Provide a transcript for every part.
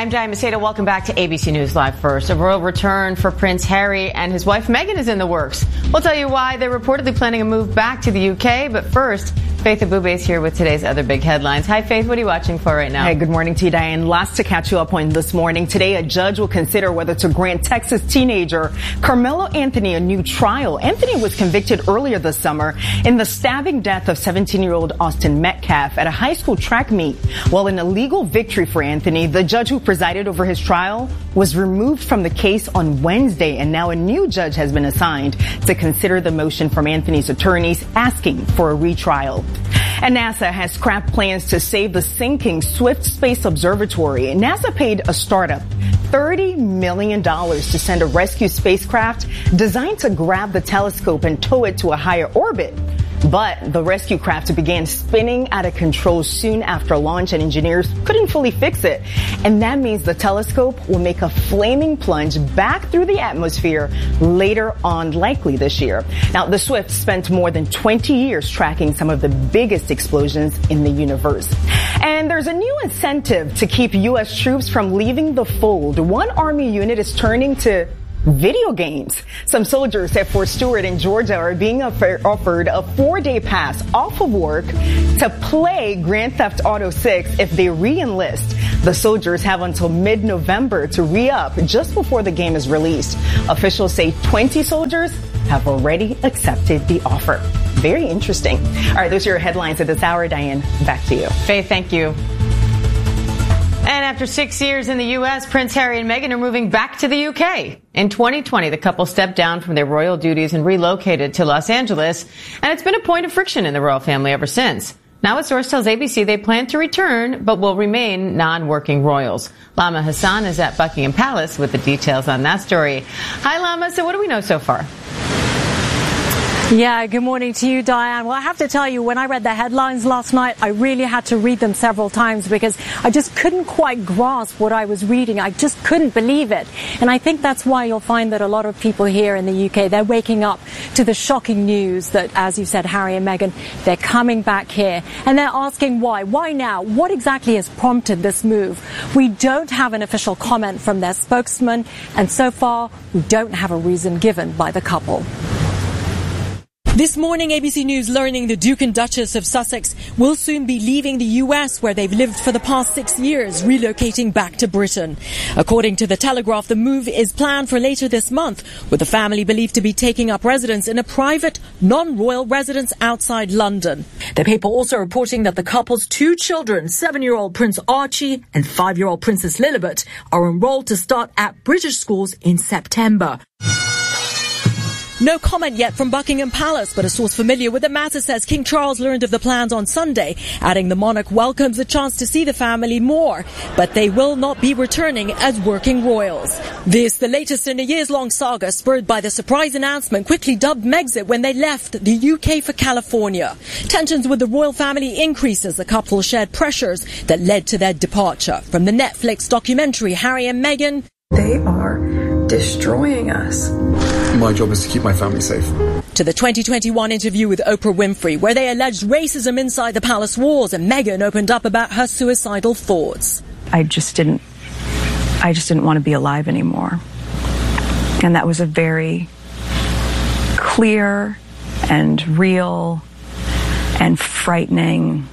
I'm Diane Macedo. Welcome back to ABC News Live First. A royal return for Prince Harry and his wife Meghan is in the works. We'll tell you why they're reportedly planning a move back to the UK. But first, Faith Abube is here with today's other big headlines. Hi, Faith. What are you watching for right now? Hey, good morning to you, Diane. Lots to catch you up on this morning. Today, a judge will consider whether to grant Texas teenager Carmelo Anthony a new trial. Anthony was convicted earlier this summer in the stabbing death of 17-year-old Austin Metcalf at a high school track meet. While an illegal victory for Anthony, the judge who presided over his trial was removed from the case on Wednesday, and now a new judge has been assigned to consider the motion from Anthony's attorneys asking for a retrial. And NASA has scrapped plans to save the sinking Swift Space Observatory. NASA paid a startup $30 million to send a rescue spacecraft designed to grab the telescope and tow it to a higher orbit. But the rescue craft began spinning out of control soon after launch, and engineers couldn't fully fix it. And that means the telescope will make a flaming plunge back through the atmosphere later on, likely this year. Now, the Swift spent more than 20 years tracking some of the biggest explosions in the universe. And there's a new incentive to keep U.S. troops from leaving the fold. One Army unit is turning to video games. Some soldiers at Fort Stewart in Georgia are being offered a 4-day pass off of work to play Grand Theft Auto 6 if they re-enlist. The soldiers have until mid-November to re-up just before the game is released. Officials say 20 soldiers have already accepted the offer. Very interesting. All right, those are your headlines at this hour. Diane, back to you. Faith, thank you. And after 6 years in the U.S., Prince Harry and Meghan are moving back to the U.K. In 2020, the couple stepped down from their royal duties and relocated to Los Angeles, and it's been a point of friction in the royal family ever since. Now a source tells ABC they plan to return, but will remain non-working royals. Lama Hassan is at Buckingham Palace with the details on that story. Hi, Lama. So what do we know so far? Yeah, good morning to you, Diane. Well, I have to tell you, when I read the headlines last night, I really had to read them several times because I just couldn't quite grasp what I was reading. I just couldn't believe it. And I think that's why you'll find that a lot of people here in the UK, they're waking up to the shocking news that, as you said, Harry and Meghan, they're coming back here. And they're asking why. Why now? What exactly has prompted this move? We don't have an official comment from their spokesman, and so far, we don't have a reason given by the couple. This morning, ABC News learning the Duke and Duchess of Sussex will soon be leaving the US, where they've lived for the past 6 years, relocating back to Britain. According to The Telegraph, the move is planned for later this month, with the family believed to be taking up residence in a private, non-royal residence outside London. The paper also reporting that the couple's 2 children, 7-year-old Prince Archie and 5-year-old Princess Lilibet, are enrolled to start at British schools in September. No comment yet from Buckingham Palace, but a source familiar with the matter says King Charles learned of the plans on Sunday, adding the monarch welcomes the chance to see the family more, but they will not be returning as working royals. This, the latest in a years-long saga spurred by the surprise announcement quickly dubbed Megxit when they left the UK for California. Tensions with the royal family increased as the couple shared pressures that led to their departure. From the Netflix documentary Harry and Meghan, they are destroying us. My job is to keep my family safe. To the 2021 interview with Oprah Winfrey, where they alleged racism inside the palace walls, and Meghan opened up about her suicidal thoughts. I just didn't want to be alive anymore. And that was a very clear and real and frightening,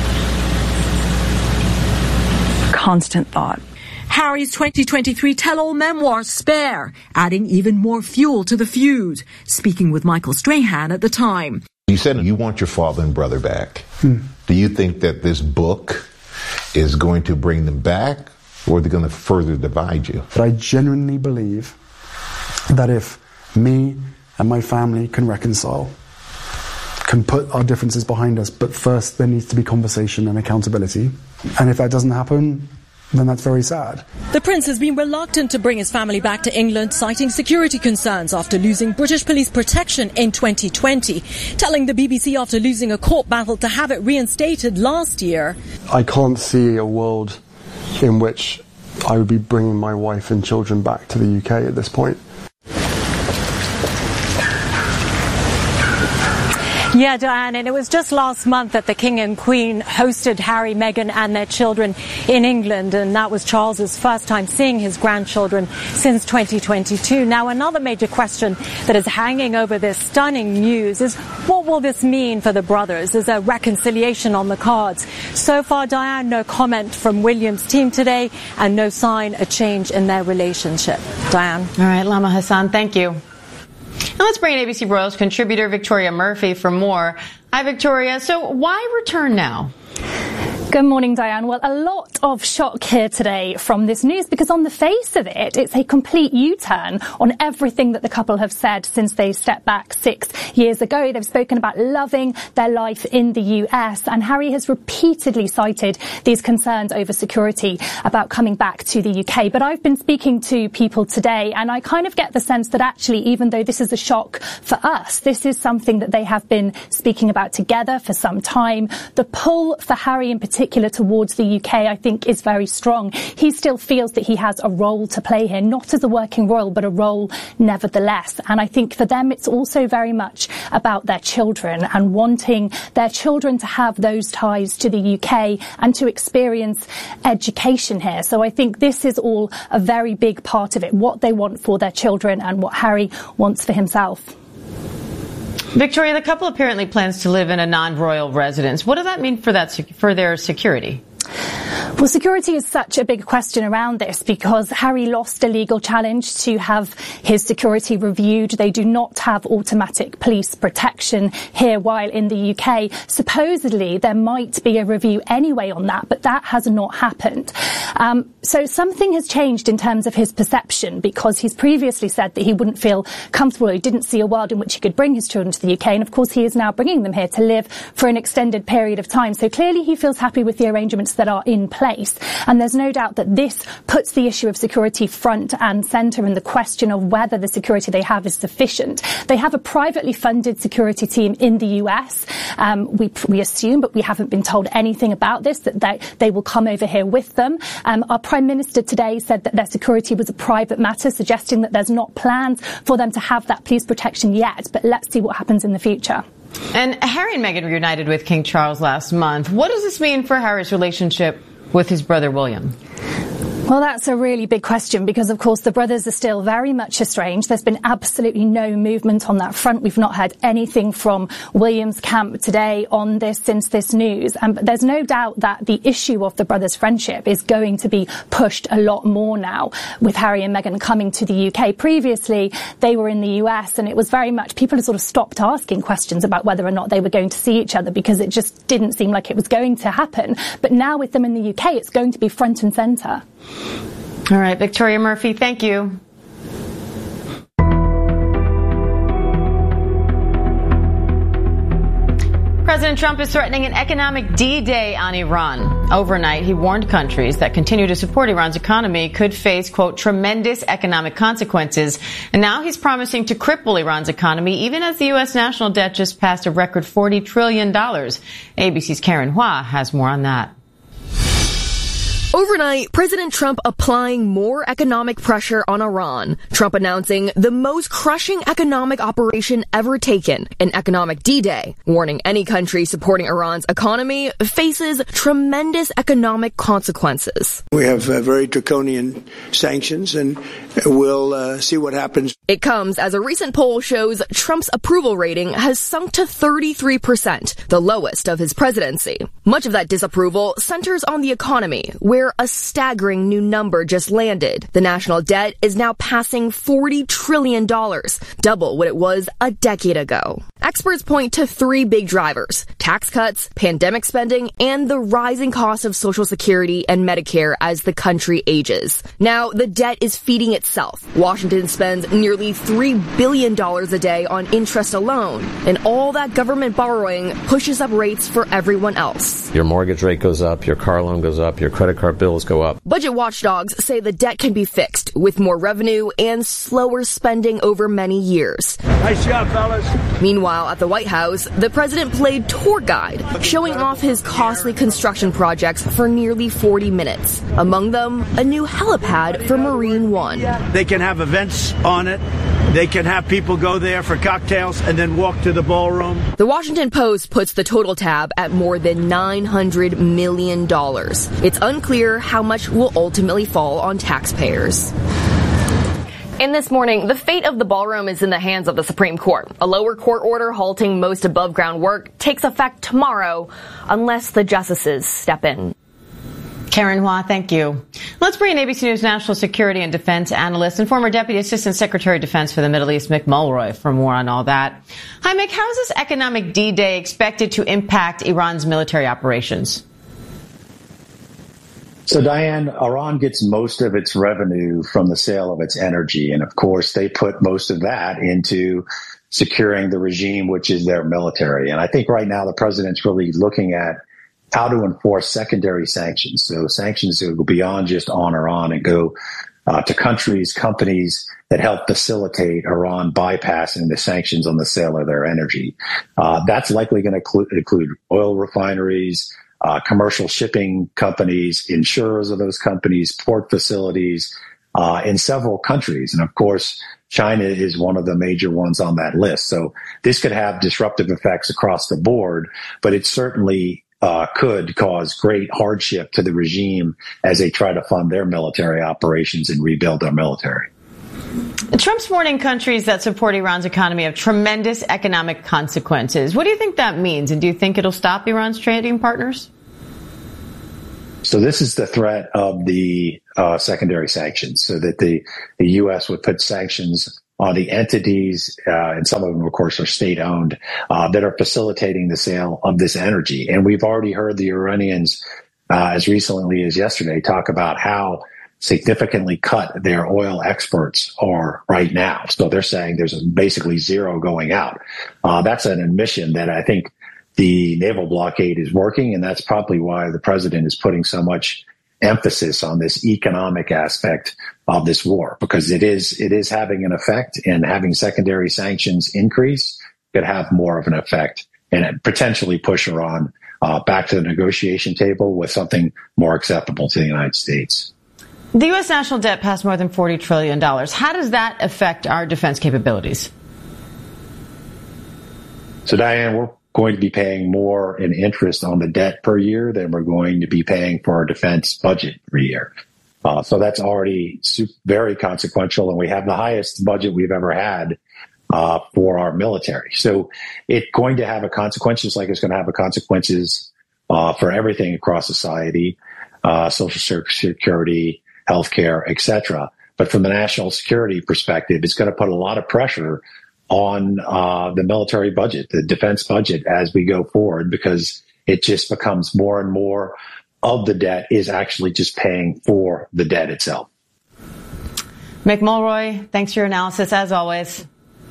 constant thought. Harry's 2023 tell-all memoir, Spare, adding even more fuel to the feud. Speaking with Michael Strahan at the time. You said you want your father and brother back. Do you think that this book is going to bring them back, or are they going to further divide you? But I genuinely believe that if me and my family can reconcile, can put our differences behind us, but first there needs to be conversation and accountability. And if that doesn't happen, then that's very sad. The prince has been reluctant to bring his family back to England, citing security concerns after losing British police protection in 2020, telling the BBC after losing a court battle to have it reinstated last year. I can't see a world in which I would be bringing my wife and children back to the UK at this point. Yeah, Diane, and it was just last month that the King and Queen hosted Harry, Meghan and their children in England, and that was Charles's first time seeing his grandchildren since 2022. Now, another major question that is hanging over this stunning news is, what will this mean for the brothers? Is a reconciliation on the cards? So far, Diane, no comment from William's team today and no sign of change in their relationship. Diane. All right, Lama Hassan, thank you. Now let's bring in ABC Royals contributor Victoria Murphy for more. Hi, Victoria. So why return now? Good morning, Diane. Well, a lot of shock here today from this news because on the face of it, it's a complete U-turn on everything that the couple have said since they stepped back 6 years ago. They've spoken about loving their life in the US, and Harry has repeatedly cited these concerns over security about coming back to the UK. But I've been speaking to people today, and I kind of get the sense that actually, even though this is a shock for us, this is something that they have been speaking about together for some time. The pull for Harry in particular towards the UK, I think, is very strong. He still feels that he has a role to play here, not as a working royal, but a role nevertheless. And I think for them, it's also very much about their children and wanting their children to have those ties to the UK and to experience education here. So I think this is all a very big part of it, what they want for their children and what Harry wants for himself. Victoria, the couple apparently plans to live in a non-royal residence. What does that mean for their security? Well, security is such a big question around this because Harry lost a legal challenge to have his security reviewed. They do not have automatic police protection here while in the UK. Supposedly, there might be a review anyway on that, but that has not happened. So something has changed in terms of his perception because he's previously said that he wouldn't feel comfortable, he didn't see a world in which he could bring his children to the UK. And of course, he is now bringing them here to live for an extended period of time. So clearly, he feels happy with the arrangements that are in place. And there's no doubt that this puts the issue of security front and centre in the question of whether the security they have is sufficient. They have a privately funded security team in the US. We assume, but we haven't been told anything about this, that they will come over here with them. Our Prime Minister today said that their security was a private matter, suggesting that there's not plans for them to have that police protection yet. But let's see what happens in the future. And Harry and Meghan reunited with King Charles last month. What does this mean for Harry's relationship with his brother William? Well, that's a really big question because, of course, the brothers are still very much estranged. There's been absolutely no movement on that front. We've not heard anything from William's camp today on this since this news. But there's no doubt that the issue of the brothers' friendship is going to be pushed a lot more now with Harry and Meghan coming to the UK. Previously, they were in the US and it was very much, people had sort of stopped asking questions about whether or not they were going to see each other because it just didn't seem like it was going to happen. But now with them in the UK, it's going to be front and centre. All right, Victoria Murphy, thank you. President Trump is threatening an economic D-Day on Iran. Overnight, he warned countries that continue to support Iran's economy could face, quote, tremendous economic consequences. And now he's promising to cripple Iran's economy, even as the U.S. national debt just passed a record $40 trillion. ABC's Karen Hua has more on that. Overnight, President Trump applying more economic pressure on Iran. Trump announcing the most crushing economic operation ever taken, an economic D-Day, warning any country supporting Iran's economy faces tremendous economic consequences. We have very draconian sanctions, and we'll see what happens. It comes as a recent poll shows Trump's approval rating has sunk to 33%, the lowest of his presidency. Much of that disapproval centers on the economy, where a staggering new number just landed. The national debt is now passing $40 trillion, double what it was a decade ago. Experts point to three big drivers: tax cuts, pandemic spending, and the rising cost of Social Security and Medicare as the country ages. Now, the debt is feeding itself. Washington spends nearly $3 billion a day on interest alone, and all that government borrowing pushes up rates for everyone else. Your mortgage rate goes up, your car loan goes up, your credit card bills go up. Budget watchdogs say the debt can be fixed with more revenue and slower spending over many years. Nice job, fellas. Meanwhile, at the White House, the president played tour guide, showing off his costly construction projects for nearly 40 minutes. Among them, a new helipad for Marine One. They can have events on it. They can have people go there for cocktails and then walk to the ballroom. The Washington Post puts the total tab at more than $900 million. It's unclear how much will ultimately fall on taxpayers. In this morning, the fate of the ballroom is in the hands of the Supreme Court. A lower court order halting most above-ground work takes effect tomorrow unless the justices step in. Karen Hua, thank you. Let's bring in ABC News national security and defense analyst and former Deputy Assistant Secretary of Defense for the Middle East, Mick Mulroy, for more on all that. Hi, Mick. How is this economic D-Day expected to impact Iran's military operations? So, Diane, Iran gets most of its revenue from the sale of its energy. And, of course, they put most of that into securing the regime, which is their military. And I think right now the president's really looking at how to enforce secondary sanctions. So sanctions that go beyond just on Iran and go to countries, companies that help facilitate Iran bypassing the sanctions on the sale of their energy. That's likely going to include oil refineries, commercial shipping companies, insurers of those companies, port facilities in several countries. And of course, China is one of the major ones on that list. So this could have disruptive effects across the board, but it certainly could cause great hardship to the regime as they try to fund their military operations and rebuild their military. Trump's warning countries that support Iran's economy of tremendous economic consequences. What do you think that means? And do you think it'll stop Iran's trading partners? So this is the threat of the secondary sanctions, so that the U.S. would put sanctions on the entities, and some of them, of course, are state-owned, that are facilitating the sale of this energy. And we've already heard the Iranians, as recently as yesterday, talk about how significantly cut their oil exports are right now. So they're saying there's basically zero going out. That's an admission that I think the naval blockade is working, and that's probably why the president is putting so much emphasis on this economic aspect of this war, because it is having an effect, and having secondary sanctions increase could have more of an effect and potentially push Iran back to the negotiation table with something more acceptable to the United States. The U.S. national debt passed more than $40 trillion. How does that affect our defense capabilities? So, Diane, we're going to be paying more in interest on the debt per year than we're going to be paying for our defense budget per year. So that's already very consequential, and we have the highest budget we've ever had for our military. So it's going to have consequences, like it's going to have consequences for everything across society, social security, healthcare, etc. But from the national security perspective, it's going to put a lot of pressure on the military budget, the defense budget, as we go forward, because it just becomes more and more of the debt is actually just paying for the debt itself. Mick Mulroy, thanks for your analysis, as always.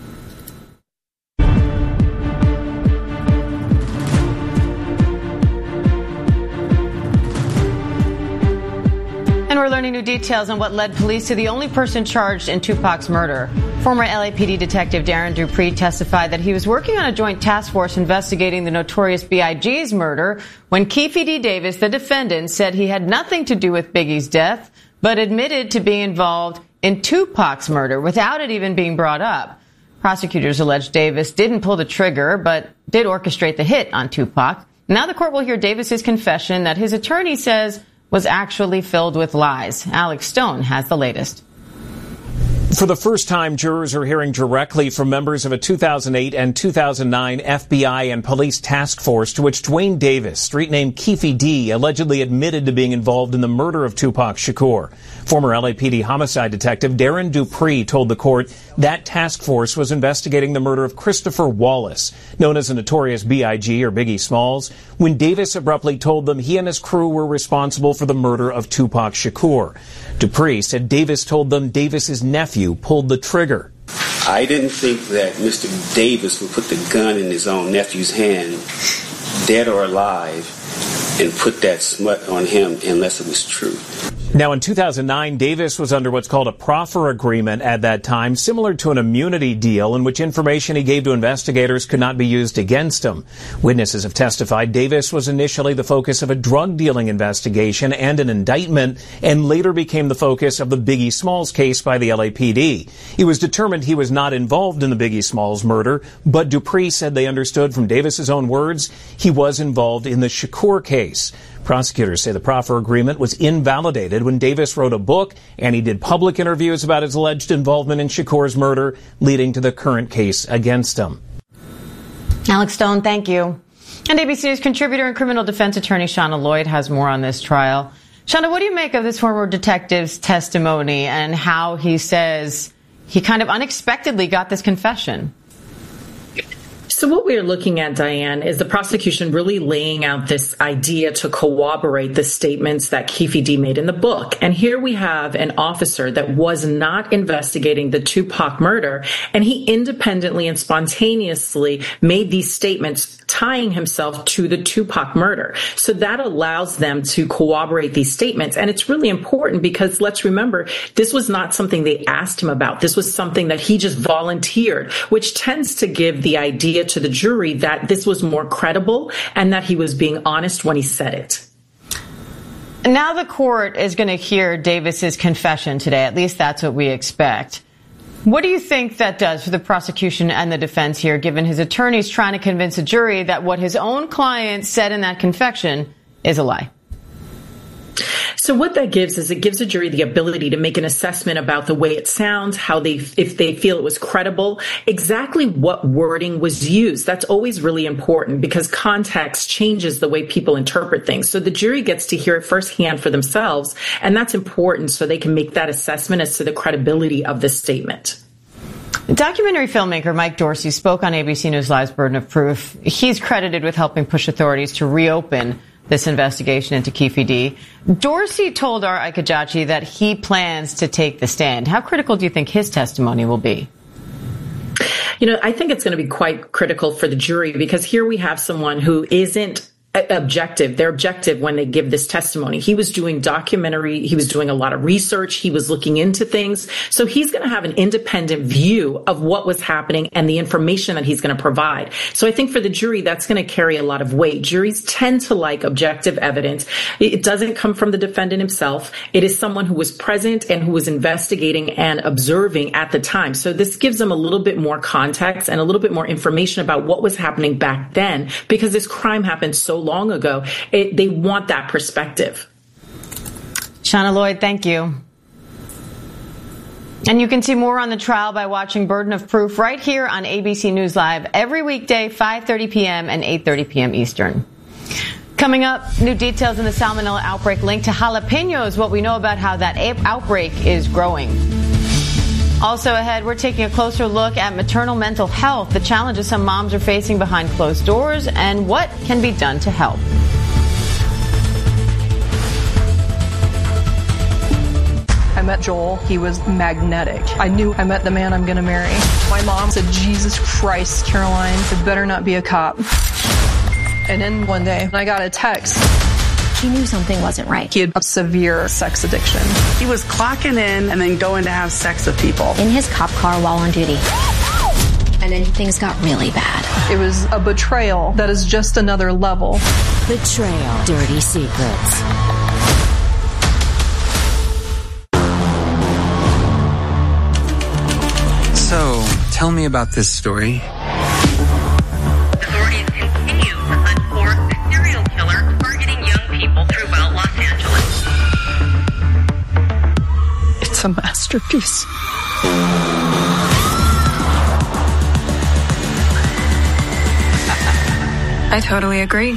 And we're learning new details on what led police to the only person charged in Tupac's murder. Former LAPD detective Darren Dupree testified that he was working on a joint task force investigating the notorious B.I.G.'s murder when Keefe D. Davis, the defendant, said he had nothing to do with Biggie's death, but admitted to being involved in Tupac's murder without it even being brought up. Prosecutors allege Davis didn't pull the trigger, but did orchestrate the hit on Tupac. Now the court will hear Davis's confession that his attorney says was actually filled with lies. Alex Stone has the latest. For the first time, jurors are hearing directly from members of a 2008 and 2009 FBI and police task force to which Dwayne Davis, street name Keefe D, allegedly admitted to being involved in the murder of Tupac Shakur. Former LAPD homicide detective Darren Dupree told the court that task force was investigating the murder of Christopher Wallace, known as the notorious B.I.G. or Biggie Smalls, when Davis abruptly told them he and his crew were responsible for the murder of Tupac Shakur. Dupree said Davis told them Davis's nephew pulled the trigger. I didn't think that Mr. Davis would put the gun in his own nephew's hand, dead or alive, and put that smut on him unless it was true. Now, in 2009, Davis was under what's called a proffer agreement at that time, similar to an immunity deal in which information he gave to investigators could not be used against him. Witnesses have testified Davis was initially the focus of a drug dealing investigation and an indictment, and later became the focus of the Biggie Smalls case by the LAPD. It was determined he was not involved in the Biggie Smalls murder, but Dupree said they understood from Davis's own words he was involved in the Shakur case. Prosecutors say the proffer agreement was invalidated when Davis wrote a book and he did public interviews about his alleged involvement in Shakur's murder, leading to the current case against him. Alex Stone, thank you. And ABC News contributor and criminal defense attorney Shauna Lloyd has more on this trial. Shauna, what do you make of this former detective's testimony and how he says he kind of unexpectedly got this confession? So what we're looking at, Diane, is the prosecution really laying out this idea to corroborate the statements that Keffe D made in the book. And here we have an officer that was not investigating the Tupac murder, and he independently and spontaneously made these statements tying himself to the Tupac murder. So that allows them to corroborate these statements. And it's really important because let's remember, this was not something they asked him about. This was something that he just volunteered, which tends to give the idea to the jury that this was more credible and that he was being honest when he said it. Now the court is going to hear Davis's confession today. At least that's what we expect. What do you think that does for the prosecution and the defense here, given his attorneys trying to convince a jury that what his own client said in that confession is a lie? So what that gives is it gives a jury the ability to make an assessment about the way it sounds, if they feel it was credible, exactly what wording was used. That's always really important because context changes the way people interpret things. So the jury gets to hear it firsthand for themselves, and that's important so they can make that assessment as to the credibility of the statement. Documentary filmmaker Mike Dorsey spoke on ABC News Live's Burden of Proof. He's credited with helping push authorities to reopen this investigation into Keffe D. Dorsey told our Ike Ejiochi that he plans to take the stand. How critical do you think his testimony will be? You know, I think it's going to be quite critical for the jury because here we have someone who isn't objective. They're objective when they give this testimony. He was doing documentary. He was doing a lot of research. He was looking into things. So he's going to have an independent view of what was happening and the information that he's going to provide. So I think for the jury, that's going to carry a lot of weight. Juries tend to like objective evidence. It doesn't come from the defendant himself. It is someone who was present and who was investigating and observing at the time. So this gives them a little bit more context and a little bit more information about what was happening back then because this crime happened so long ago. They want that perspective. Shauna Lloyd, thank you. And you can see more on the trial by watching Burden of Proof right here on ABC News Live every weekday, 5:30 p.m. and 8:30 p.m. Eastern. Coming up, new details in the salmonella outbreak linked to jalapenos, what we know about how that outbreak is growing. Also ahead, we're taking a closer look at maternal mental health, the challenges some moms are facing behind closed doors, and what can be done to help. I met Joel. He was magnetic. I knew I met the man I'm going to marry. My mom said, Jesus Christ, Caroline, it better not be a cop. And then one day, I got a text. He knew something wasn't right. He had a severe sex addiction. He was clocking in and then going to have sex with people. In his cop car while on duty. And then things got really bad. It was a betrayal that is just another level. Betrayal. Dirty secrets. So, tell me about this story. Authorities continue to hunt for a serial killer targeting young people throughout Los Angeles. It's a masterpiece. I totally agree.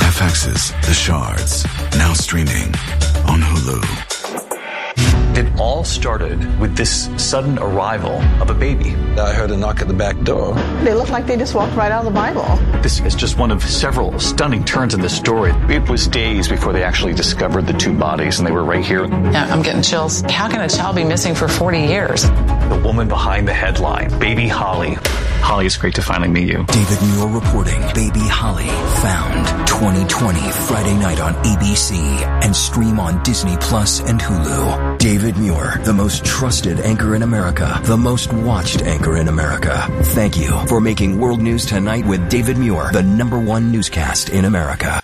FX's The Shards, now streaming on Hulu. It all all started with this sudden arrival of a baby. I heard a knock at the back door. They look like they just walked right out of the Bible. This is just one of several stunning turns in the story. It was days before they actually discovered the two bodies, and they were right here. Yeah, I'm getting chills. How can a child be missing for 40 years? The woman behind the headline, Baby Holly. Holly, it's great to finally meet you. David Muir reporting Baby Holly found 2020 Friday night on ABC and stream on Disney Plus and Hulu. David Muir, the most trusted anchor in America, the most watched anchor in America. Thank you for making World News Tonight with David Muir the #1 newscast in America.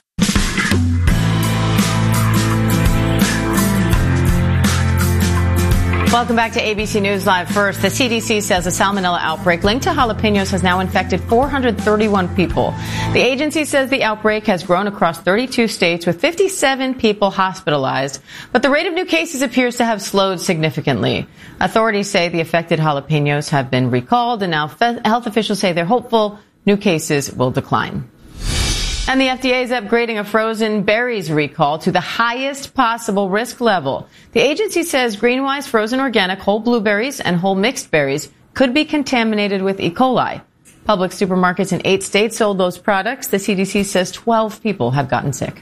Welcome back to ABC News Live. First, the CDC says a salmonella outbreak linked to jalapenos has now infected 431 people. The agency says the outbreak has grown across 32 states with 57 people hospitalized, but the rate of new cases appears to have slowed significantly. Authorities say the affected jalapenos have been recalled, and now health officials say they're hopeful new cases will decline. And the FDA is upgrading a frozen berries recall to the highest possible risk level. The agency says Greenwise frozen organic whole blueberries and whole mixed berries could be contaminated with E. coli. Public supermarkets in 8 states sold those products. The CDC says 12 people have gotten sick.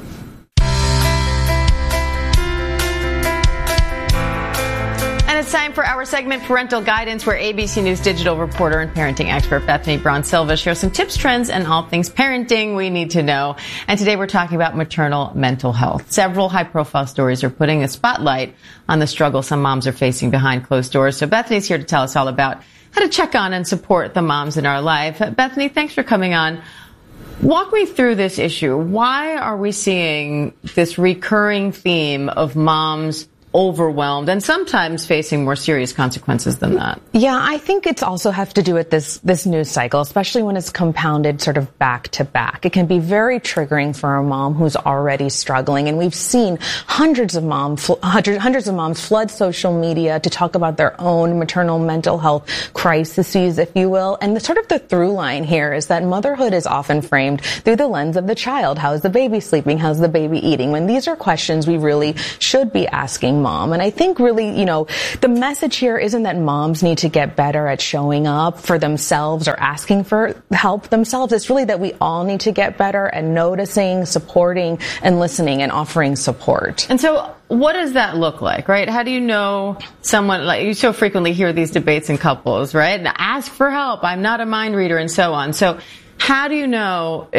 It's time for our segment, Parental Guidance, where ABC News digital reporter and parenting expert Bethany Braun-Silva shares some tips, trends, and all things parenting we need to know. And today we're talking about maternal mental health. Several high-profile stories are putting a spotlight on the struggle some moms are facing behind closed doors. So Bethany's here to tell us all about how to check on and support the moms in our life. Bethany, thanks for coming on. Walk me through this issue. Why are we seeing this recurring theme of moms overwhelmed and sometimes facing more serious consequences than that? Yeah, I think it's also have to do with this news cycle, especially when it's compounded sort of back to back. It can be very triggering for a mom who's already struggling, and we've seen hundreds of moms flood social media to talk about their own maternal mental health crises, if you will. And the through line here is that motherhood is often framed through the lens of the child. How's the baby sleeping? How's the baby eating? When these are questions we really should be asking mom. And I think really, the message here isn't that moms need to get better at showing up for themselves or asking for help themselves. It's really that we all need to get better at noticing, supporting, and listening and offering support. And so what does that look like, right? How do you know someone, like you so frequently hear these debates in couples, right? Ask for help. I'm not a mind reader and so on. So how do you know